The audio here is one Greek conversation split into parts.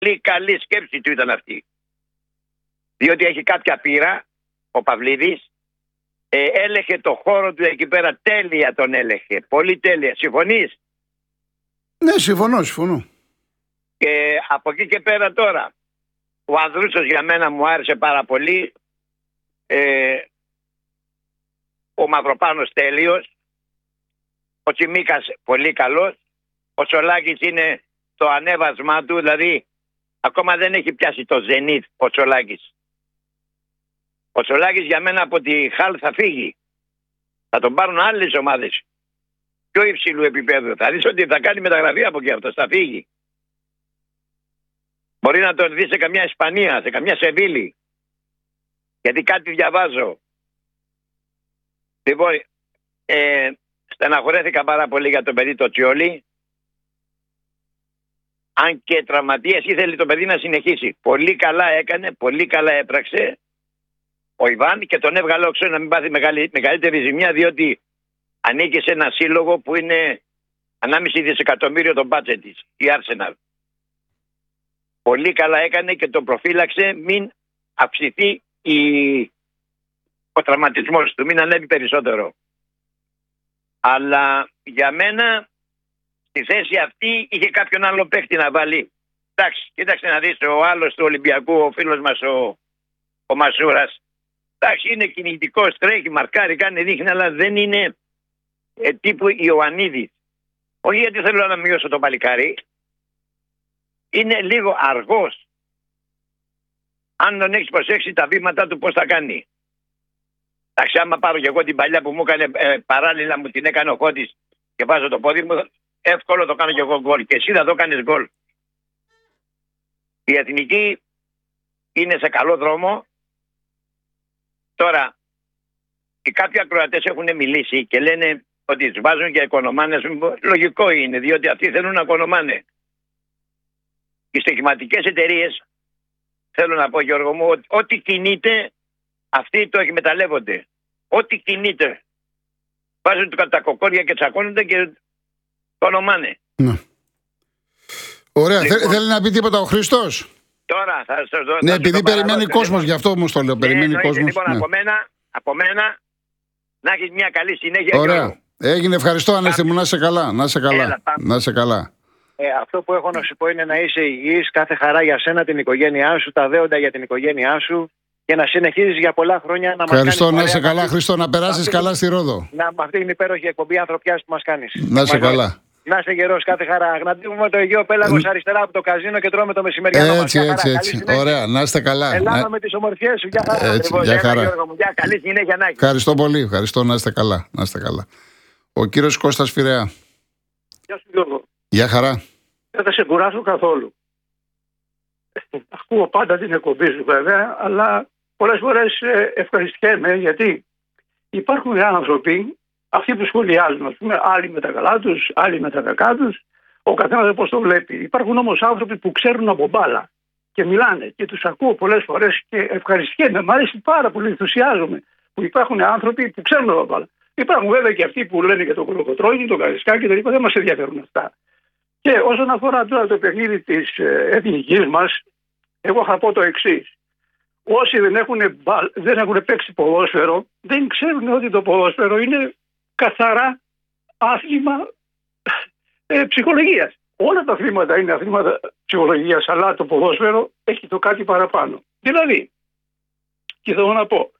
Πολύ καλή σκέψη του ήταν αυτή. Διότι έχει κάποια πείρα, ο Παυλίδης, έλεγε το χώρο του εκεί πέρα, τέλεια τον έλεγε. Πολύ τέλεια. Συμφωνείς? Ναι, συμφωνώ. Και από εκεί και πέρα τώρα, ο Ανδρούσος για μένα μου άρεσε πάρα πολύ. Ο Μαυροπάνος τέλειος. Ο Τσιμίκας πολύ καλός. Ο Σολάκης είναι το ανέβασμά του, δηλαδή ακόμα δεν έχει πιάσει το ζενίτ ο Σολάκης. Ο Σολάκης για μένα από τη Χαλ θα φύγει. Θα τον πάρουν άλλες ομάδες πιο υψηλού επίπεδου. Θα δεις ότι θα κάνει μεταγραφή από εκεί, αυτός θα φύγει. Μπορεί να τον δει σε καμιά Ισπανία, σε καμιά Σεβίλη. Γιατί κάτι διαβάζω. Λοιπόν, στεναχωρέθηκα πάρα πολύ για το παιδί το Τσιόλι. Αν και τραυματίας, ήθελε το παιδί να συνεχίσει. Πολύ καλά έκανε, πολύ καλά έπραξε ο Ιβάν και τον έβγαλε όξω να μην πάθει μεγαλύτερη ζημιά, διότι ανήκει σε ένα σύλλογο που είναι 1,5 δισεκατομμύριο το μπάτζετ της, η Arsenal. Πολύ καλά έκανε και τον προφύλαξε μην αυξηθεί ο τραυματισμός του, μην ανέβει περισσότερο. Αλλά για μένα στη θέση αυτή είχε κάποιον άλλο παίχτη να βάλει. Εντάξει, κοίταξε να δεις, ο άλλος του Ολυμπιακού, ο φίλος μας ο Μασούρας. Εντάξει, είναι κινητικός, τρέχει, μαρκάρει, κάνει, δείχνει, αλλά δεν είναι τύπου Ιωαννίδης. Όχι γιατί θέλω να μειώσω το παλικάρι. Είναι λίγο αργός. Αν τον έχεις προσέξει τα βήματα του πώς θα κάνει. Εντάξει, άμα πάρω και εγώ την παλιά που μου έκανε παράλληλα, μου την έκανε ο Χώτης και βάζω το πόδι μου, εύκολο το κάνω και εγώ γκολ. Και εσύ θα το κάνεις γκολ. Η Εθνική είναι σε καλό δρόμο. Τώρα, και κάποιοι ακροατές έχουν μιλήσει και λένε ότι τους βάζουν για οικονομάνες. Λογικό είναι, διότι αυτοί θέλουν να οικονομάνε. Οι στοιχηματικές εταιρείες, θέλω να πω Γιώργο μου, ότι ό,τι κινείται αυτοί το εκμεταλλεύονται. Ό,τι κινείται. Βάζουν τα κοκόρια και τσακώνονται και το ονομάνε. Ναι. Ωραία. Λοιπόν, θέλει να πει τίποτα ο Χριστός? Τώρα θα σας δω. Ναι, επειδή περιμένει κόσμος, γι' αυτό όμως το λέω. Περιμένει κόσμος. Λοιπόν, ναι. από μένα να έχεις μια καλή συνέχεια. Ωραία. Γιώργο. Έγινε, ευχαριστώ Ανέστη μου, να είσαι καλά. Να είσαι καλά. Αυτό που έχω να σου πω είναι να είσαι υγιής, κάθε χαρά για σένα, την οικογένειά σου, τα δέοντα για την οικογένειά σου και να συνεχίζεις για πολλά χρόνια να μας κάνεις. Ευχαριστώ, να είσαι καλά, Χριστό, να περάσεις καλά στη Ρόδο. Με αυτή την υπέροχη εκπομπή ανθρωπιάς που μας κάνεις. Να είσαι καλά. Να είσαι γερός, κάθε χαρά. Γναντίζουμε το Αιγαίο Πέλαγος αριστερά από το καζίνο και τρώμε το μεσημεριανό μας. Έτσι. Ωραία, να είστε καλά. Ελλάδα με τις ομορφιές σου. Γεια χαρά. Για χαρά. Καλή συνέχεια να έχεις. Ευχαριστώ πολύ. Ευχαριστώ, να είστε καλά. Ο κύριος Κώστας Φιρέα. Γεια σου Γιώργο. Γεια χαρά. Δεν θα σε κουράσω καθόλου. Ακούω πάντα την εκπομπή σου βέβαια, αλλά πολλές φορές ευχαριστιέμαι γιατί υπάρχουν άνθρωποι, αυτοί που σχολιάζουν, ας πούμε, άλλοι με τα καλά τους, άλλοι με τα κακά τους, ο καθένας πώς το βλέπει. Υπάρχουν όμως άνθρωποι που ξέρουν από μπάλα και μιλάνε και τους ακούω πολλές φορές και ευχαριστιέμαι. Μ' αρέσει πάρα πολύ, ενθουσιάζομαι που υπάρχουν άνθρωποι που ξέρουν από μπάλα. Υπάρχουν βέβαια και αυτοί που λένε για τον Κολοκοτρώνη, τον Καρισκάκη κτλ. Δεν μας ενδιαφέρουν αυτά. Και όσον αφορά τώρα το παιχνίδι της εθνικής μας, εγώ θα πω το εξής. Όσοι δεν έχουν παίξει ποδόσφαιρο, δεν ξέρουν ότι το ποδόσφαιρο είναι καθαρά άθλημα ψυχολογίας. Όλα τα αθλήματα είναι αθλήματα ψυχολογίας, αλλά το ποδόσφαιρο έχει το κάτι παραπάνω. Δηλαδή, και θέλω να πω,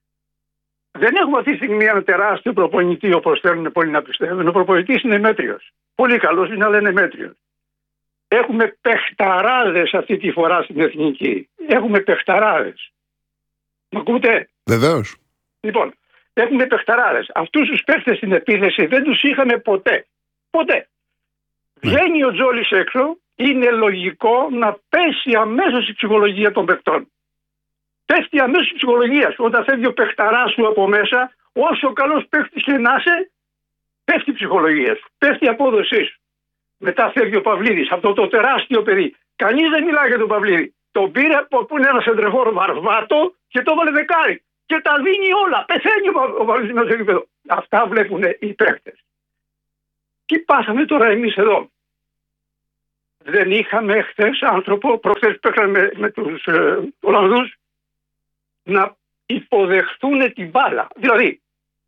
δεν έχουμε αυτή τη στιγμή ένα τεράστιο προπονητή όπως θέλουν πολλοί να πιστεύουν. Ο προπονητής είναι μέτριος. Πολύ καλός είναι, αλλά είναι μέτριος. Έχουμε παιχταράδες αυτή τη φορά στην εθνική. Έχουμε παιχταράδες. Μ' ακούτε? Βεβαίως. Λοιπόν, έχουμε παιχταράδες. Αυτούς τους παίχτες στην επίθεση δεν τους είχαμε ποτέ. Ποτέ. Βγαίνει ο Τζόλης έξω, είναι λογικό να πέσει αμέσως η ψυχολογία των παιχτών. Πέφτει αμέσως η ψυχολογία σου. Όταν φεύγει ο παιχταράς σου από μέσα, όσο καλός παίχτης και να είσαι, πέφτει η ψυχολογία σου. Πέφτει η απόδοσή σου. Μετά φεύγει ο Παυλίδης, αυτό το τεράστιο παιδί. Κανείς δεν μιλάει για τον Παυλίδη. Τον πήρε που είναι ένα σεντρεφόρ βαρβάτο και το έβαλε δεκάρι. Και τα δίνει όλα. Πεθαίνει ο Παυλίδης μέσα στο γήπεδο. Αυτά βλέπουν οι παίχτες. Τι πάθαμε τώρα εμείς εδώ? δεν είχαμε χθες άνθρωπο, προχθές παίξαμε με τους Ολλανδούς, να υποδεχθούν την μπάλα. Δηλαδή,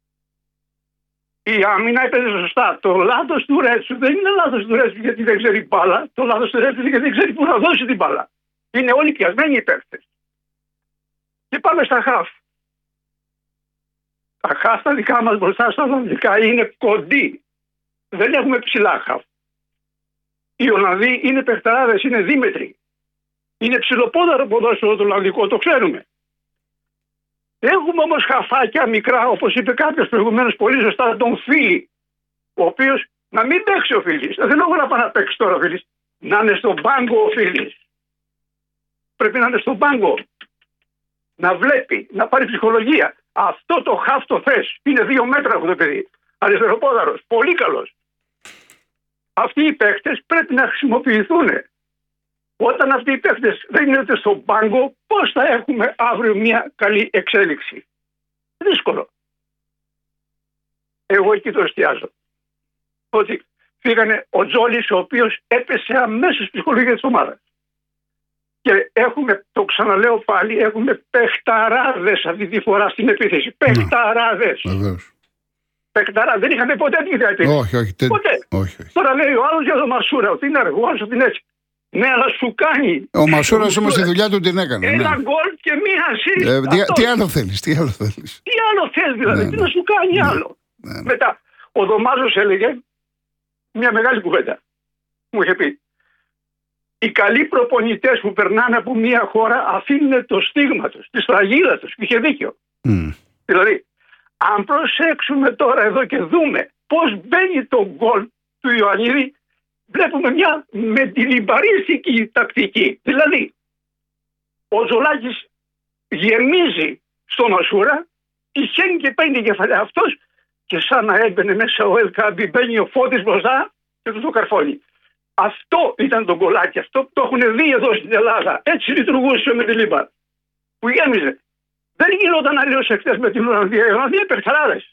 η άμυνα έπαιζε σωστά. Το λάθος του Ρέτσου δεν είναι λάθος του Ρέτσου γιατί δεν ξέρει μπάλα. Το λάθος του Ρέτσου είναι γιατί δεν ξέρει πού να δώσει την μπάλα. Είναι όλοι πιασμένοι οι παίκτες. Και πάμε στα χαφ. Τα χαφ τα δικά μας μπροστά στα Ολλανδικά είναι κοντοί. Δεν έχουμε ψηλά χαφ. Οι Ολλανδοί είναι παιχταράδες, είναι δίμετροι. Είναι ψηλοπόδαρο ποδόσφαιρο το Ολλανδικό, το ξέρουμε. Έχουμε όμως χαφάκια μικρά, όπως είπε κάποιος προηγουμένως πολύ σωστά, τον Φίλη, ο οποίος να μην παίξει ο Φίλης. Δεν θέλω να πάει να παίξει τώρα ο Φίλης. Να είναι στον πάγκο ο Φίλης. Πρέπει να είναι στον πάγκο. Να βλέπει, να πάρει ψυχολογία. Αυτό το χαφ το θες. Είναι 2 μέτρα αυτό το παιδί. Αριστεροπόδαρος, πολύ καλός. Αυτοί οι παίκτες πρέπει να χρησιμοποιηθούν. Όταν αυτοί οι παίκτες δεν είναι στον πάγκο, πώς θα έχουμε αύριο μια καλή εξέλιξη? Δύσκολο. Εγώ εκεί το εστιάζω. Ότι φύγανε ο Τζόλης, ο οποίος έπεσε αμέσως στη ψυχολογία της ομάδας. Και έχουμε, το ξαναλέω πάλι, έχουμε παιχταράδες αυτή τη φορά στην επίθεση. Παιχταράδες. Παιχταράδες. Δεν είχαμε ποτέ την ιδέα. Όχι. Ποτέ. Όχι. Τώρα λέει ο άλλος για τον Μασούρα ότι είναι αργό, ότι είναι έτσι. Ναι, αλλά σου κάνει. Ο Μασούρας όμως τη δουλειά του την έκανε. Ένα γκολ και μία ασίστ. Τι άλλο θέλεις, Τι άλλο θέλεις δηλαδή, τι να σου κάνει άλλο. Μετά, ο Δωμάζος έλεγε μια μεγάλη κουβέντα. Μου είχε πει, οι καλοί προπονητές που περνάνε από μια χώρα αφήνουν το στίγμα τους, τη σφραγίδα τους. Είχε δίκιο. Δηλαδή, αν προσέξουμε τώρα εδώ και δούμε πώς μπαίνει το γκολ του Ιωαννίδη, βλέπουμε μια μετιλιμπαρίστικη τακτική. Δηλαδή, ο Ζολάκης γεμίζει στο Μασούρα, τυχαίνει και παίρνει κεφαλαία αυτός και σαν να έμπαινε μέσα ο Ελκάμπη, μπαίνει ο Φώτης μπροστά και του το καρφώνει. Αυτό ήταν το γκολάκι, αυτό που το έχουν δει εδώ στην Ελλάδα. Έτσι λειτουργούσε με τη Λίμπαρ, που γέμιζε. Δεν γινόταν αλλιώς εχθές με την Ολλανδία. Οι Ολλανδοί υπερχαράδες.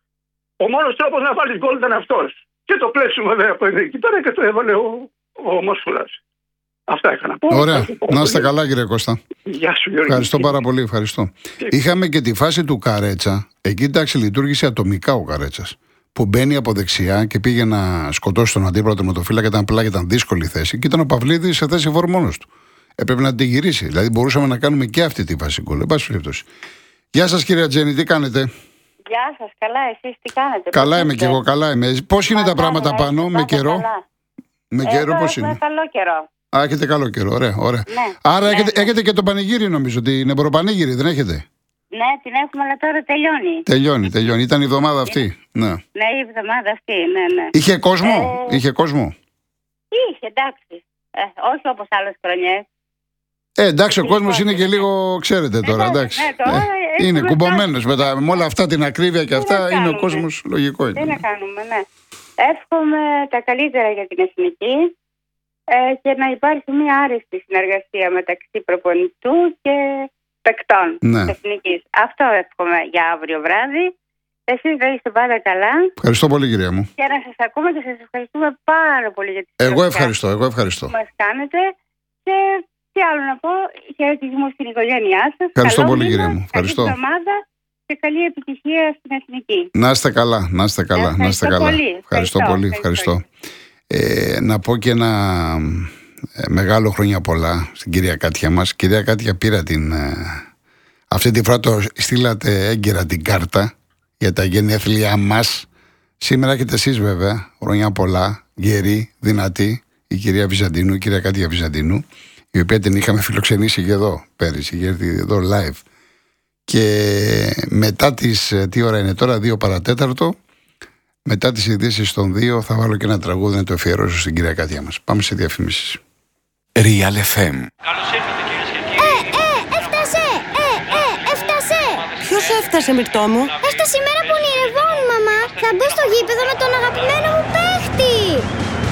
Ο μόνος τρόπος να βάλει γκολ ήταν αυτός. Και το πλέξιμο βέβαια από εκεί πέρα και το έβαλε ο Μασούρας. Αυτά έκανα. Ωραία. Να είστε καλά, κύριε Κώστα. Γεια σου, Γιώργη. Ευχαριστώ πάρα πολύ. Ευχαριστώ. Είχαμε και τη φάση του Καρέτσα. Εκεί εντάξει λειτουργήσε ατομικά ο Καρέτσας. Που μπαίνει από δεξιά και πήγε να σκοτώσει τον αντίπαλο τερματοφύλακα, ήταν απλά και ήταν δύσκολη θέση. Και ήταν ο Παυλίδης σε θέση φορ μόνος του. Έπρεπε να τη γυρίσει. Δηλαδή μπορούσαμε να κάνουμε και αυτή τη φάση γκολ. Εν πάση περιπτώσει. Γεια σας, κυρία Τζέννη, τι κάνετε? Γεια σας, καλά, εσείς τι κάνετε? Καλά είμαι και εγώ, καλά είμαι. Πώς είναι τα πράγματα πάνω, με καιρό? Με καιρό πώς είναι? Καλό καιρό. Α, έχετε καλό καιρό, ωραία. Ναι, άρα έχετε και το πανηγύρι, νομίζω, την Ευρωπανήγυρη, δεν έχετε? Ναι, την έχουμε, αλλά τώρα τελειώνει. Τελειώνει. Ήταν η εβδομάδα αυτή. Ναι, η εβδομάδα αυτή, ναι. Είχε κόσμο? Είχε, εντάξει. Όχι όπως άλλες χρονιές. Εντάξει, ο κόσμος είναι και λίγο, ξέρετε τώρα, εντάξει. Είναι κουμπωμένος με όλα αυτά, την ακρίβεια και αυτά, είναι ο κόσμος, λογικό είναι. Τι να κάνουμε, ναι. Εύχομαι τα καλύτερα για την εθνική και να υπάρχει μια άριστη συνεργασία μεταξύ προπονητού και παικτών της εθνικής. Αυτό εύχομαι για αύριο βράδυ. Εσείς να είστε πάντα καλά. Ευχαριστώ πολύ, κυρία μου. Και να σας ακούμε και σας ευχαριστούμε πάρα πολύ για τις ευχαριστώ. που μας κάνετε. Και τι άλλο να πω, χαιρετισμό στην οικογένειά σας. Ευχαριστώ πολύ, κυρία μου. Ευχαριστώ. Καλή εβδομάδα και καλή επιτυχία στην εθνική. Να είστε καλά. Ευχαριστώ πολύ. Να πω και ένα μεγάλο χρόνια πολλά στην κυρία Κάτια μας. Κυρία Κάτια, πήρα αυτή τη φορά το στείλατε έγκαιρα την κάρτα για τα γενέθλιά μας. Σήμερα έχετε εσείς βέβαια, χρόνια πολλά, γερή, δυνατή, η κυρία Βυζαντινού, η κυρία Κάτια Βυζαντινού, η οποία την είχαμε φιλοξενήσει και εδώ πέρυσι, είχε έρθει εδώ live. Και μετά τις, τι ώρα είναι τώρα, 2 παρατέταρτο, μετά τις ειδήσεις των 2 θα βάλω και ένα τραγούδι να το αφιερώσω στην κυρία Κάτια μας. Πάμε σε διαφημίσεις. Real FM. Καλώς ήρθατε, κυρίες και κύριοι. Έφτασε! Ποιος έφτασε, Μυρτώ μου? Έφτασε η μέρα που ονειρευόμουν, μαμά. Θα μπω στο γήπεδο με τον αγαπημένο μου παίχτη.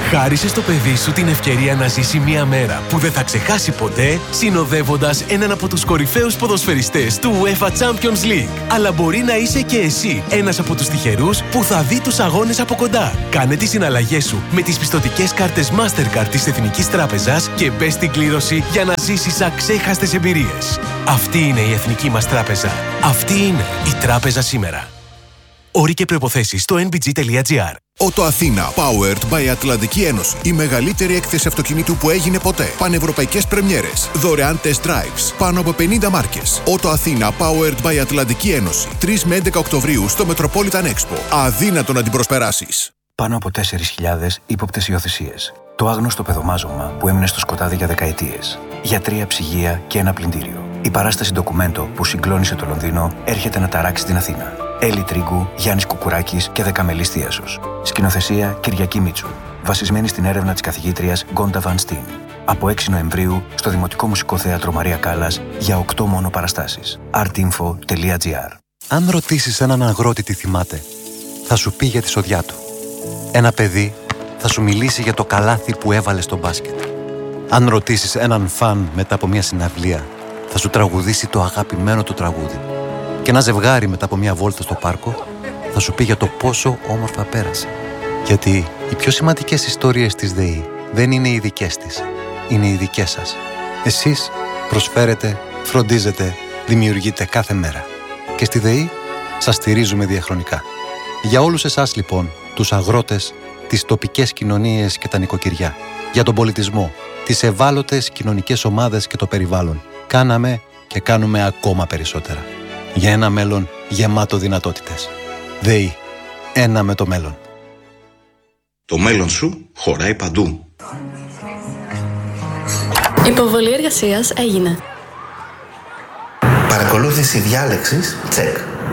Χάρισε στο παιδί σου την ευκαιρία να ζήσει μια μέρα που δεν θα ξεχάσει ποτέ, συνοδεύοντας έναν από τους κορυφαίους ποδοσφαιριστές του UEFA Champions League. Αλλά μπορεί να είσαι και εσύ ένας από τους τυχερούς που θα δει τους αγώνες από κοντά. Κάνε τις συναλλαγές σου με τις πιστωτικές κάρτες Mastercard της Εθνικής Τράπεζας και μπες στην κλήρωση για να ζήσεις αξέχαστες εμπειρίες. Αυτή είναι η Εθνική μας Τράπεζα. Αυτή είναι η Τράπεζα σήμερα. Όροι και προϋποθέσεις στο nbg.gr. Ότο Αθήνα, powered by Ατλαντική Ένωση. Η μεγαλύτερη έκθεση αυτοκινήτου που έγινε ποτέ. Πανευρωπαϊκές πρεμιέρες. Δωρεάν test drives. Πάνω από 50 μάρκες. Ότο Αθήνα, powered by Ατλαντική Ένωση. 3 με 11 Οκτωβρίου στο Metropolitan Expo. Αδύνατο να την προσπεράσεις. Πάνω από 4.000 ύποπτες υιοθεσίες. Το άγνωστο παιδομάζωμα που έμεινε στο σκοτάδι για δεκαετίες. Για 3 ψυγεία και ένα πλυντήριο. Η παράσταση ντοκουμέντο που συγκλώνησε το Λονδίνο έρχεται να ταράξει την Αθήνα. Έλλη Τρίγκου, Γιάννης Κουκουράκης και Δεκαμελής Θίασος. Σκηνοθεσία Κυριακή Μίτσου. Βασισμένη στην έρευνα της καθηγήτριας Γκόντα Βαν Στίν. Από 6 Νοεμβρίου στο Δημοτικό Μουσικό Θέατρο Μαρία Κάλλας για 8 μόνο παραστάσεις. artinfo.gr. Αν ρωτήσεις έναν αγρότη τι θυμάται, θα σου πει για τη σοδιά του. Ένα παιδί θα σου μιλήσει για το καλάθι που έβαλε στο μπάσκετ. Αν ρωτήσεις έναν φαν μετά από μια συναυλία, θα σου τραγουδήσει το αγαπημένο του τραγούδι. Και ένα ζευγάρι μετά από μια βόλτα στο πάρκο θα σου πει για το πόσο όμορφα πέρασε. Γιατί οι πιο σημαντικές ιστορίες της ΔΕΗ δεν είναι οι δικές της, είναι οι δικές σας. Εσείς προσφέρετε, φροντίζετε, δημιουργείτε κάθε μέρα. Και στη ΔΕΗ σας στηρίζουμε διαχρονικά. Για όλους εσάς λοιπόν, τους αγρότες, τις τοπικές κοινωνίες και τα νοικοκυριά, για τον πολιτισμό, τις ευάλωτες κοινωνικές ομάδες και το περιβάλλον, κάναμε και κάνουμε ακόμα περισσότερα. Για ένα μέλλον γεμάτο δυνατότητες. ΔΕΗ. Ένα με το μέλλον. Το μέλλον σου χωράει παντού. Υποβολή εργασίας έγινε. Παρακολούθηση διάλεξης, τσεκ.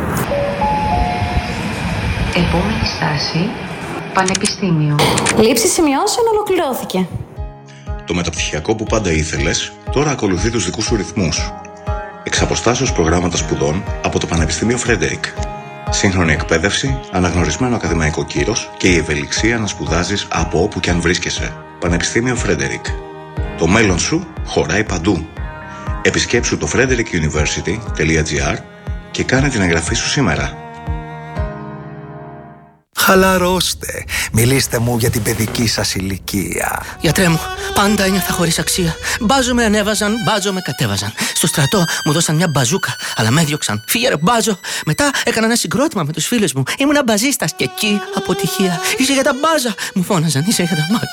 Επόμενη στάση, πανεπιστήμιο. Λήψη σημειώσεων ολοκληρώθηκε. Το μεταπτυχιακό που πάντα ήθελες, τώρα ακολουθεί τους δικούς σου ρυθμούς. Εξ αποστάσεως προγράμματα σπουδών από το Πανεπιστήμιο Φρέντερικ. Σύγχρονη εκπαίδευση, αναγνωρισμένο ακαδημαϊκό κύρος και η ευελιξία να σπουδάζεις από όπου και αν βρίσκεσαι. Πανεπιστήμιο Φρέντερικ. Το μέλλον σου χωράει παντού. Επισκέψου το frederickuniversity.gr και κάνε την εγγραφή σου σήμερα. Χαλαρώστε. Μιλήστε μου για την παιδική σας ηλικία. Γιατρέ μου, πάντα ένιωθα χωρίς αξία. Μπάζο με ανέβαζαν, μπάζο με κατέβαζαν. Στο στρατό μου δώσαν μια μπαζούκα, αλλά με έδιωξαν. Φύγε ρε μπάζο. Μετά έκανα ένα συγκρότημα με τους φίλους μου. Ήμουνα μπαζίστας και εκεί αποτυχία. Είσαι για τα μπάζα, μου φώναζαν. Είσαι για τα μάτια.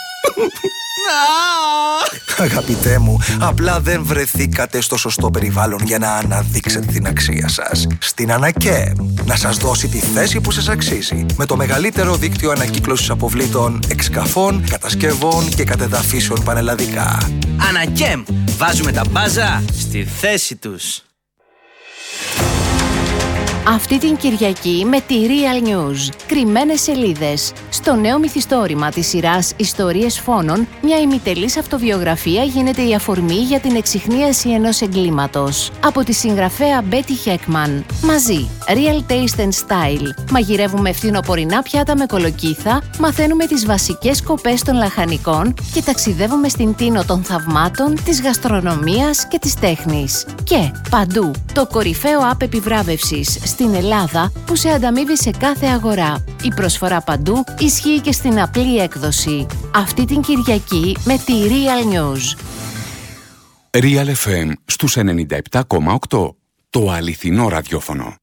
Αγαπητέ μου, απλά δεν βρεθήκατε στο σωστό περιβάλλον για να αναδείξετε την αξία σας. Στην Ανακέμ, να σας δώσει τη θέση που σας αξίζει. Με το μεγαλύτερο δίκτυο ανακύκλωσης αποβλήτων, εξκαφών, κατασκευών και κατεδαφίσεων πανελλαδικά. Ανακέμ, βάζουμε τα μπάζα στη θέση τους. Αυτή την Κυριακή με τη Real News. Κρυμμένες σελίδες. Στο νέο μυθιστόρημα της σειράς Ιστορίες Φόνων, μια ημιτελής αυτοβιογραφία γίνεται η αφορμή για την εξιχνίαση ενός εγκλήματος. Από τη συγγραφέα Betty Heckman. Μαζί, Real Taste and Style. Μαγειρεύουμε φθινοπορεινά πιάτα με κολοκύθα, μαθαίνουμε τις βασικές σκοπές των λαχανικών και ταξιδεύουμε στην τίνο των θαυμάτων, της γαστρονομίας και της τέχνης. Και παντού, το κορυφαίο app επιβράβευσης στην Ελλάδα που σε ανταμείβει σε κάθε αγορά. Η προσφορά παντού ισχύει και στην απλή έκδοση. Αυτή την Κυριακή με τη Real News. Real FM στους 97,8. Το αληθινό ραδιόφωνο.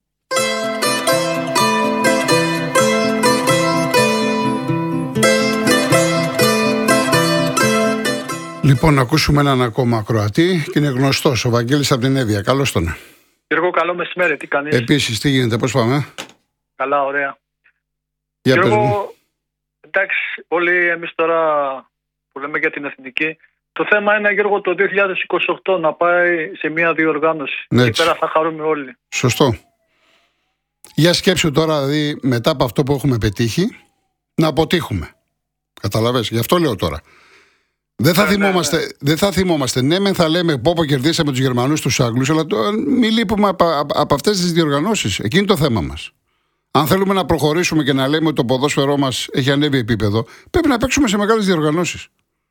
Λοιπόν, να ακούσουμε έναν ακόμα ακροατή και είναι γνωστός, ο Βαγγέλης από την Εύβοια. Καλώς τον. Γιώργο, καλό μεσημέρι, τι κάνεις? Επίσης, τι γίνεται, πώς πάμε? Καλά, ωραία. Για Γιώργο, εντάξει, όλοι εμείς τώρα που λέμε για την εθνική, το θέμα είναι, Γιώργο, το 2028 να πάει σε μια διοργάνωση. Ναι, εκεί πέρα θα χαρούμε όλοι. Σωστό. Για σκέψου τώρα, δηλαδή, μετά από αυτό που έχουμε πετύχει, να αποτύχουμε. Καταλαβες, γι' αυτό λέω τώρα. Δεν θα θυμόμαστε. Ναι, μεν θα λέμε πόπο κερδίσαμε τους Γερμανούς, τους Άγγλους, αλλά μην λείπουμε από αυτές τις διοργανώσεις. Εκείνη το θέμα μας. Αν θέλουμε να προχωρήσουμε και να λέμε ότι το ποδόσφαιρό μας έχει ανέβει επίπεδο, πρέπει να παίξουμε σε μεγάλες διοργανώσεις.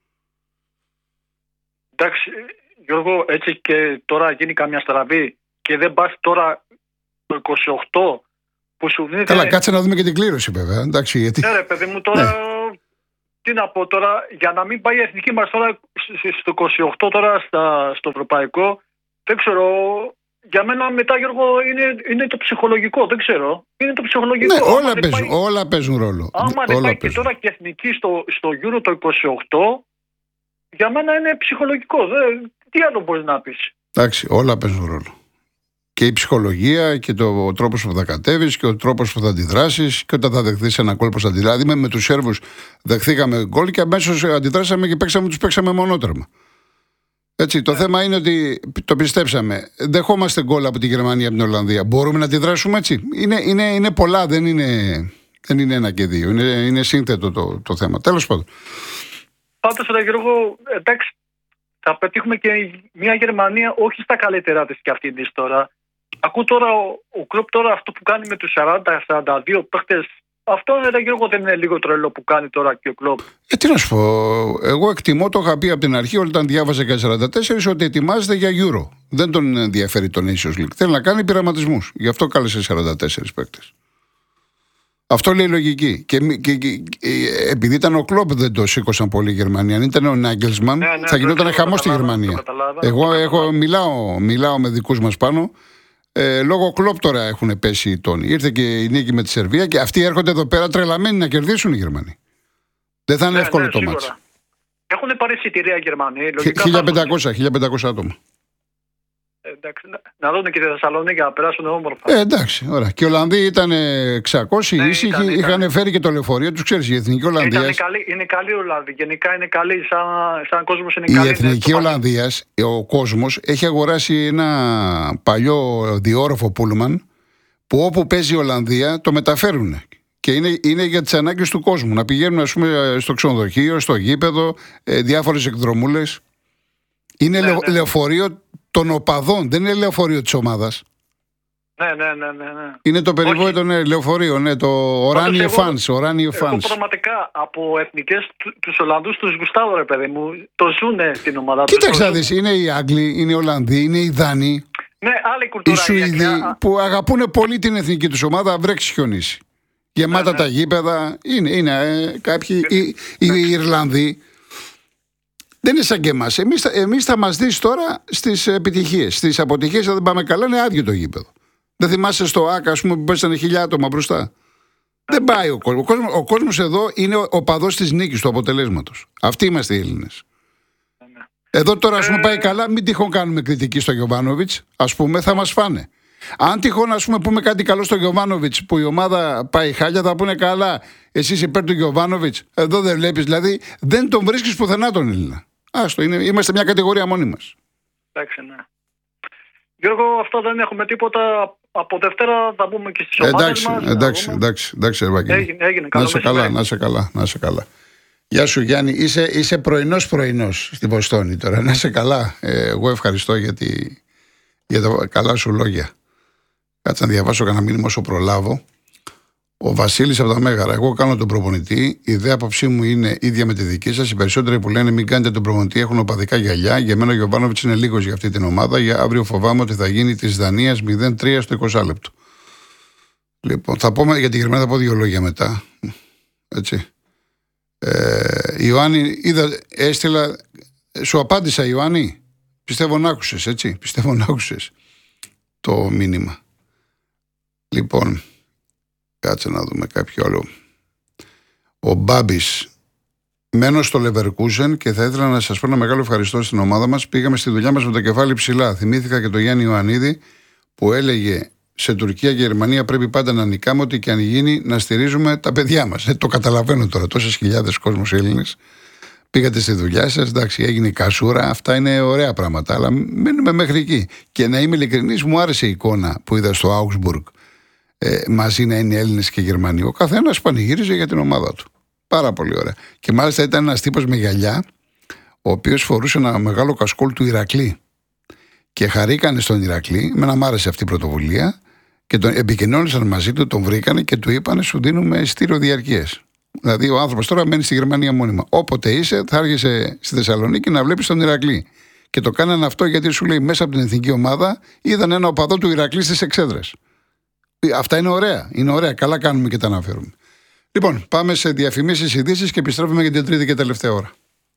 Εντάξει, Γιώργο, έτσι και τώρα γίνει καμιά στραβή και δεν πας τώρα το 28 που σου δίνεται... Καλά, κάτσε να δούμε και την κλήρωση βέβαια. Εντάξει, γιατί... Ναι ρε παιδί μου, τώρα τι να πω τώρα, για να μην πάει η εθνική μας τώρα στο 28 τώρα στο ευρωπαϊκό, δεν ξέρω, για μένα μετά Γιώργο είναι το ψυχολογικό, δεν ξέρω. Είναι το ψυχολογικό. Ναι, όλα παίζουν ρόλο. Άμα δεν πάει και τώρα και εθνική στο Euro το 28, για μένα είναι ψυχολογικό. Τι άλλο μπορείς να πεις. Εντάξει, όλα παίζουν ρόλο. Και η ψυχολογία και ο τρόπος που θα κατέβεις και ο τρόπος που θα αντιδράσεις και όταν θα δεχθείς ένα γκολ, πώς θα αντιδράσεις. Δηλαδή με τους Σέρβους δεχθήκαμε γκολ και αμέσως αντιδράσαμε και τους παίξαμε μονότρεμα. Έτσι, το θέμα είναι ότι το πιστέψαμε. Δεχόμαστε γκολ από τη Γερμανία, από την Ολλανδία. Μπορούμε να αντιδράσουμε έτσι. Είναι πολλά, δεν είναι ένα και δύο. Είναι σύνθετο το θέμα. Τέλος πάντων. Πάντως, Γιώργο, εντάξει, θα πετύχουμε και μια Γερμανία όχι στα καλύτερά της και αυτή της τώρα. Ακούω τώρα ο Κλοπ τώρα αυτό που κάνει με τους 40-42 παίχτες. Αυτό Γιώργο δεν είναι λίγο τρελό που κάνει τώρα και ο Κλοπ. Τι να σου πω, εγώ εκτιμώ, το είχα πει από την αρχή όταν διάβαζε και 44 ότι ετοιμάζεται για Euro. Δεν τον ενδιαφέρει το Nations League. Θέλει να κάνει πειραματισμούς. Γι' αυτό κάλεσε 44 παίκτες. Αυτό λέει λογική. Και επειδή ήταν ο Κλοπ δεν το σήκωσαν πολύ η Γερμανία. Αν ήταν ο Νάγκελσμαν θα γινόταν χαμός στη Γερμανία. Εγώ μιλάω με δικούς μας πάνω. Λόγω Κλοπ τώρα έχουν πέσει οι τόνοι. Ήρθε και η νίκη με τη Σερβία και αυτοί έρχονται εδώ πέρα τρελαμένοι να κερδίσουν οι Γερμανοί. Δεν θα είναι εύκολο το μάτς. Έχουν πάρει εισιτηρία οι Γερμανοί. 1500 άτομα. Εντάξει, να δουν και τη Θεσσαλονίκη να περάσουν όμορφα. Εντάξει, ωραία. Και οι Ολλανδοί ήταν 600 ήσυχοι, είχαν φέρει και το λεωφορείο του. Ξέρεις, η εθνική Ολλανδία. Είναι καλή Ολλανδία. Γενικά είναι καλή, σαν κόσμος είναι καλή. Η εθνική Ολλανδία, ο κόσμος έχει αγοράσει ένα παλιό διόροφο πούλμαν που όπου παίζει η Ολλανδία το μεταφέρουν. Και είναι για τις ανάγκες του κόσμου. Να πηγαίνουν, ας πούμε, στο ξενοδοχείο, στο γήπεδο, διάφορες εκδρομούλες. Είναι λεωφορείο των οπαδών, δεν είναι λεωφορείο της ομάδας. Ναι. Είναι το περιβόητο λεωφορείο, το Oranje Fans. Εγώ πραγματικά από εθνικές τους Ολλανδούς τους γουστάρω, ρε παιδί μου. Το ζουνε στην ομάδα τους. Κοίταξε να δεις, είναι οι Άγγλοι, είναι οι Ολλανδοί, είναι οι Δάνοι. Ναι, άλλη κουλτούρα. Οι Σουηδοί που αγαπούν πολύ την εθνική τους ομάδα, βρέξει χιονίσει. Γεμάτα τα γήπεδα. Είναι κάποιοι, οι Ιρλανδοί. Δεν είναι σαν και εμάς. Εμείς θα μας δεις τώρα στις επιτυχίες. Στις αποτυχίες, αν δεν πάμε καλά, είναι άδειο το γήπεδο. Δεν θυμάσαι στο ΆΚΑ, ας πούμε, που πέσανε 1000 άτομα μπροστά. Δεν πάει ο κόσμος. Ο κόσμος εδώ είναι ο παδός της νίκης, του αποτελέσματος. Αυτοί είμαστε οι Έλληνες. Εδώ τώρα, ας πούμε, πάει καλά, μην τυχόν κάνουμε κριτική στο Γιοβάνοβιτς, ας πούμε, θα μας φάνε. Αν τυχόν, ας πούμε, πούμε κάτι καλό στο Γιοβάνοβιτς που η ομάδα πάει χάλια, θα πούνε καλά. Εσείς υπέρ του Γιοβάνοβιτς, εδώ δεν βλέπεις, δηλαδή δεν τον βρίσκεις πουθενά τον Έλληνα. Άστο, είμαστε μια κατηγορία μόνοι μας. Εντάξει, ναι. Γιώργο, αυτό δεν έχουμε τίποτα. Από Δευτέρα θα μπούμε και στις ομάδες μας. Εντάξει, Ευαγγέλη. Έγινε. Να σε καλά. Γεια σου Γιάννη, είσαι πρωινός στην Βοστόνη τώρα. Να σε καλά. Εγώ ευχαριστώ για τα καλά σου λόγια. Κάτσε να διαβάσω κανένα μήνυμα όσο προλάβω. Ο Βασίλης από τα Μέγαρα. Εγώ κάνω τον προπονητή. Η ιδέα άποψή μου είναι ίδια με τη δική σας. Οι περισσότεροι που λένε μην κάνετε τον προπονητή έχουν οπαδικά γυαλιά. Για μένα ο Γιοβάνοβιτς είναι λίγος για αυτή την ομάδα. Για αύριο φοβάμαι ότι θα γίνει της Δανίας 0-3 στο 20 λεπτό. Λοιπόν, θα πούμε για τη Γερμανία, θα πω δύο λόγια μετά. Έτσι. Ιωάννη, έστειλα. Σου απάντησα, Ιωάννη. Πιστεύω να άκουσες, έτσι. Πιστεύω να άκουσες το μήνυμα. Λοιπόν. Κάτσε να δούμε κάποιο άλλο. Ο Μπάμπης. Μένω στο Leverkusen και θα ήθελα να σας πω ένα μεγάλο ευχαριστώ στην ομάδα μας. Πήγαμε στη δουλειά μας με το κεφάλι ψηλά. Θυμήθηκα και τον Γιάννη Ιωαννίδη που έλεγε σε Τουρκία και Γερμανία πρέπει πάντα να νικάμε, ό,τι και αν γίνει να στηρίζουμε τα παιδιά μας. Το καταλαβαίνω τώρα. Τόσες χιλιάδες κόσμος Έλληνες. Πήγατε στη δουλειά σας, εντάξει, έγινε η κασούρα. Αυτά είναι ωραία πράγματα. Αλλά μένουμε μέχρι εκεί. Και να είμαι ειλικρινής, μου άρεσε η εικόνα που είδα στο Augsburg. Μαζί να είναι Έλληνες και Γερμανοί. Ο καθένας πανηγύριζε για την ομάδα του. Πάρα πολύ ωραία. Και μάλιστα ήταν ένας τύπος με γυαλιά, ο οποίος φορούσε ένα μεγάλο κασκόλ του Ηρακλή. Και χαρήκανε στον Ηρακλή, μ' άρεσε αυτή η πρωτοβουλία, Και τον επικοινώνησαν μαζί του, τον βρήκανε και του είπανε: σου δίνουμε εισιτήριο διαρκείας. Δηλαδή, ο άνθρωπος τώρα μένει στη Γερμανία μόνιμα. Όποτε είσαι, θα έρχεσαι στη Θεσσαλονίκη να βλέπεις τον Ηρακλή. Και το κάνανε αυτό γιατί σου λέει: μέσα από την εθνική ομάδα είδαν ένα οπαδό του Ηρακλή στις Εξέδρες. Αυτά είναι ωραία. Είναι ωραία. Καλά κάνουμε και τα αναφέρουμε. Λοιπόν, πάμε σε διαφημίσεις, ειδήσεις και επιστρέφουμε για την τρίτη και τελευταία ώρα.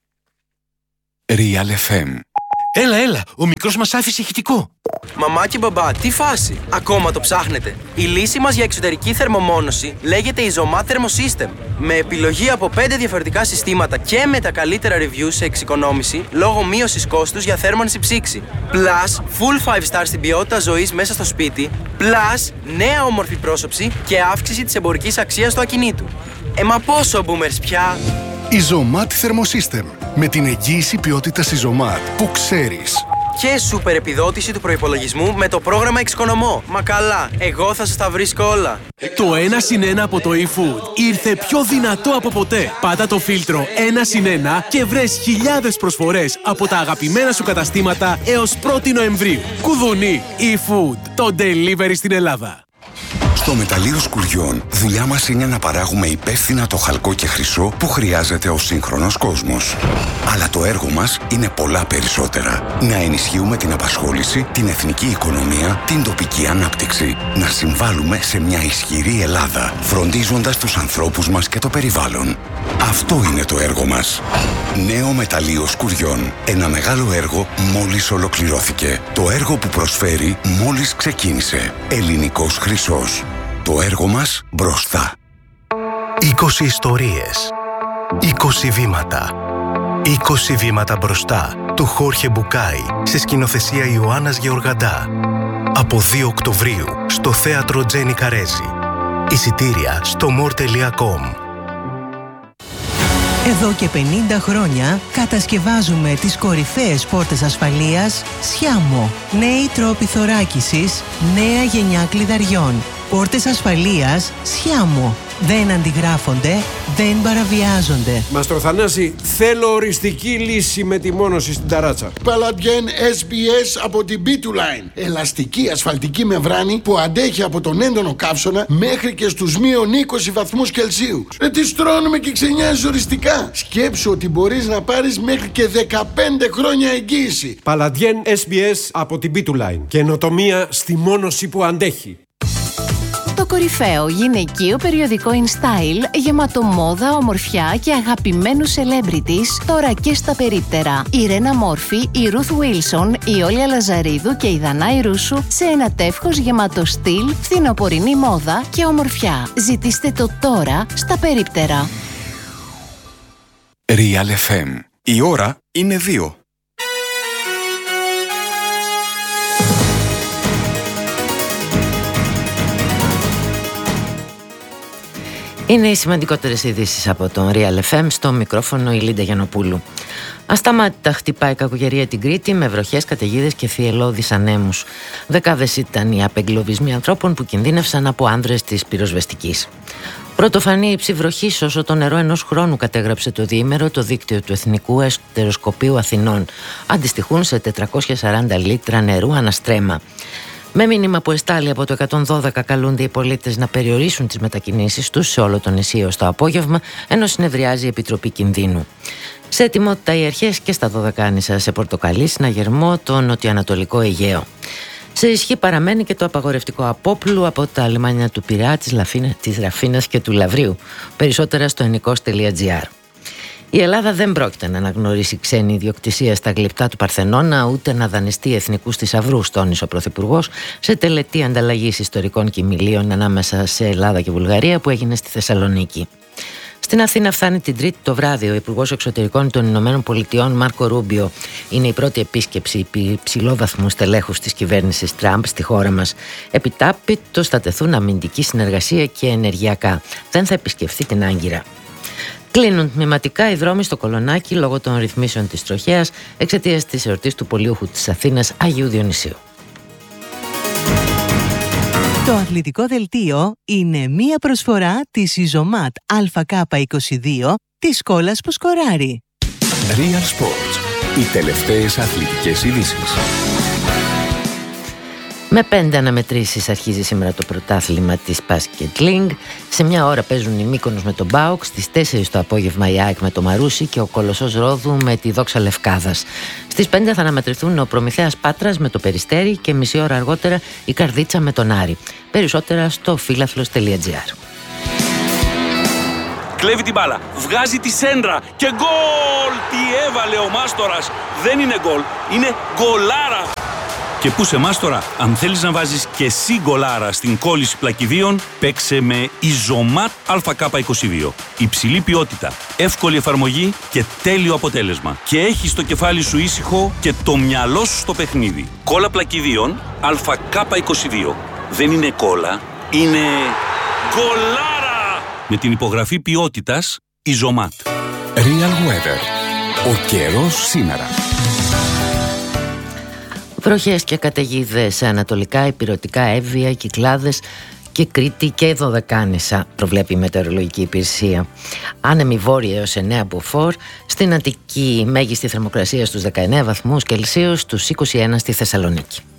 Real FM. Έλα, ο μικρός μας άφησε ηχητικό. Μαμά και μπαμπά, τι φάση, ακόμα το ψάχνετε? Η λύση μας για εξωτερική θερμομόνωση λέγεται Isomat Thermosystem. Με επιλογή από 5 διαφορετικά συστήματα και με τα καλύτερα reviews σε εξοικονόμηση λόγω μείωσης κόστους για θέρμανση ψήξη. Plus, full 5 star στην ποιότητα ζωής μέσα στο σπίτι. Plus, νέα όμορφη πρόσωψη και αύξηση της εμπορικής αξίας του ακινήτου. Μα πόσο boomers πια! Isomat Thermosystem. Με την εγγύηση ποιότητας Isomat που ξέρεις. Και σούπερ επιδότηση του προϋπολογισμού με το πρόγραμμα Εξοικονομώ. Μα καλά, εγώ θα σας τα βρίσκω όλα. Το 1+1 από το eFood ήρθε πιο δυνατό από ποτέ. Πάτα το φίλτρο 1+1 και βρες χιλιάδες προσφορές από τα αγαπημένα σου καταστήματα έως 1η Νοεμβρίου. Κουδουνί, eFood, το delivery στην Ελλάδα. Στο Μεταλλείο Σκουριών, δουλειά μας είναι να παράγουμε υπεύθυνα το χαλκό και χρυσό που χρειάζεται ο σύγχρονος κόσμος. Αλλά το έργο μας είναι πολλά περισσότερα. Να ενισχύουμε την απασχόληση, την εθνική οικονομία, την τοπική ανάπτυξη. Να συμβάλλουμε σε μια ισχυρή Ελλάδα, φροντίζοντας τους ανθρώπους μας και το περιβάλλον. Αυτό είναι το έργο μας. Νέο Μεταλλείο Σκουριών. Ένα μεγάλο έργο μόλις ολοκληρώθηκε. Το έργο που προσφέρει μόλις ξεκίνησε. Ελληνικός χρυσός. Το έργο μας μπροστά. 20 ιστορίες. 20 βήματα. 20 βήματα μπροστά του Χόρχε Μπουκάη σε σκηνοθεσία Ιωάννας Γεωργαντά. Από 2 Οκτωβρίου στο θέατρο Τζένι Καρέζη. Εισιτήρια στο more.com. Εδώ και 50 χρόνια κατασκευάζουμε τις κορυφαίες πόρτες ασφαλείας Sciamo. Νέοι τρόποι θωράκισης, νέα γενιά κλειδαριών. Πόρτες ασφαλείας Sciamo. Δεν αντιγράφονται, δεν παραβιάζονται. Μαστρο Θανάση, θέλω οριστική λύση με τη μόνωση στην ταράτσα. Παλαντιέν SBS από την B2Line. Ελαστική ασφαλτική μεμβράνη που αντέχει από τον έντονο καύσωνα μέχρι και στους μείον 20 βαθμούς Κελσίου. Τι στρώνουμε και ξενιάζεις οριστικά. Σκέψου ότι μπορείς να πάρεις μέχρι και 15 χρόνια εγγύηση. Παλαντιέν SBS από την B2Line. Καινοτομία στη μόνωση που αντέχει. Το κορυφαίο γυναικείο περιοδικό InStyle γεμάτο μόδα, ομορφιά και αγαπημένους celebrities τώρα και στα περίπτερα. Η Ρένα Μόρφη, η Ruth Wilson, η Όλια Λαζαρίδου και η Δανάη Ρούσου σε ένα τεύχος γεμάτο στυλ, φθινοπορεινή μόδα και ομορφιά. Ζητήστε το τώρα στα περίπτερα. Real FM. Η ώρα είναι 2. Είναι οι σημαντικότερες ειδήσεις από τον Real FM, στο μικρόφωνο η Λίντα Γιαννοπούλου. Ασταμάτητα χτυπάει κακοκαιρία την Κρήτη με βροχές, καταιγίδες και θυελλώδεις ανέμους. Δεκάδες ήταν οι απεγκλωβισμοί ανθρώπων που κινδύνευσαν από άνδρες της πυροσβεστικής. Πρωτοφανή ύψη βροχής όσο το νερό ενός χρόνου, κατέγραψε το διήμερο το δίκτυο του Εθνικού Εσωτεροσκοπείου Αθηνών. Αντιστοιχούν σε 440 λίτρα νερού αναστρέμα. Με μήνυμα που εστάλει από το 112 καλούνται οι πολίτες να περιορίσουν τις μετακινήσεις τους σε όλο το νησί ως το απόγευμα, ενώ συνεδριάζει η Επιτροπή Κινδύνου. Σε ετοιμότητα οι αρχές και στα Δωδεκάνησα, σε πορτοκαλί συναγερμό το νοτιοανατολικό Αιγαίο. Σε ισχύ παραμένει και το απαγορευτικό απόπλου από τα λιμάνια του Πειραιά, της Ραφίνας και του Λαβρίου. Περισσότερα στο ενικός.gr. Η Ελλάδα δεν πρόκειται να αναγνωρίσει ξένη ιδιοκτησία στα γλυπτά του Παρθενώνα, ούτε να δανειστεί εθνικούς θησαυρούς, τόνισε ο Πρωθυπουργός σε τελετή ανταλλαγής ιστορικών κοιμηλίων ανάμεσα σε Ελλάδα και Βουλγαρία που έγινε στη Θεσσαλονίκη. Στην Αθήνα φτάνει την Τρίτη το βράδυ ο Υπουργός Εξωτερικών των Ηνωμένων Πολιτειών Μάρκο Ρούμπιο. Είναι η πρώτη επίσκεψη υψηλόβαθμου στελέχους της κυβέρνησης Τραμπ στη χώρα μας. Επιτάπητος θα τεθούν αμυντική συνεργασία και ενεργειακά. Δεν θα επισκεφθεί την Άγκυρα. Κλείνουν τμηματικά οι δρόμοι στο Κολονάκι λόγω των ρυθμίσεων της τροχέας εξαιτίας της εορτής του Πολιούχου της Αθήνας Αγίου Διονυσίου. Το αθλητικό δελτίο είναι μία προσφορά της Isomat ΑΚ22 της σκόλας που σκοράρει. Real Sports. Οι τελευταίες αθλητικές ειδήσεις. Με 5 αναμετρήσεις αρχίζει σήμερα το πρωτάθλημα της Basket League. Σε μια ώρα παίζουν η Μύκονος με τον ΠΑΟΚ, στις 4 το απόγευμα η ΑΕΚ με το Μαρούσι και ο Κολοσσός Ρόδου με τη Δόξα Λευκάδας. Στις 5 θα αναμετρηθούν ο Προμηθέας Πάτρας με το Περιστέρι και μισή ώρα αργότερα η Καρδίτσα με τον Άρη. Περισσότερα στο φίλαθλος.gr. Κλέβει την μπάλα, βγάζει τη σέντρα και γκολ! Τι έβαλε ο Μάστορας! Δεν είναι γκολ, είναι γκολάρα! Και πού σε Μάστορα, αν θέλεις να βάζεις και εσύ γκολάρα στην κόλληση πλακιδίων, παίξε με Ιζωμάτ ΑΚ22. Υψηλή ποιότητα, εύκολη εφαρμογή και τέλειο αποτέλεσμα. Και έχεις το κεφάλι σου ήσυχο και το μυαλό σου στο παιχνίδι. Κόλλα πλακιδίων ΑΚ22. Δεν είναι κόλλα, είναι γκολάρα! Με την υπογραφή ποιότητας Ιζωμάτ. Real Weather. Ο καιρός σήμερα. Βροχές και καταιγίδες σε ανατολικά, ηπειρωτικά, Εύβοια, Κυκλάδες και Κρήτη και Δωδεκάνησα, προβλέπει η Μετεωρολογική Υπηρεσία. Άνεμη βόρεια έως 9 μποφόρ, στην Αττική μέγιστη θερμοκρασία στους 19 βαθμούς Κελσίου, στους 21 στη Θεσσαλονίκη.